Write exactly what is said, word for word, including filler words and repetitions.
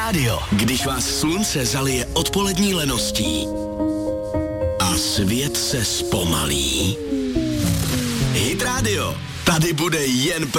Radio. Když vás slunce zalije odpolední leností a svět se zpomalí. Hit Radio. Tady bude jen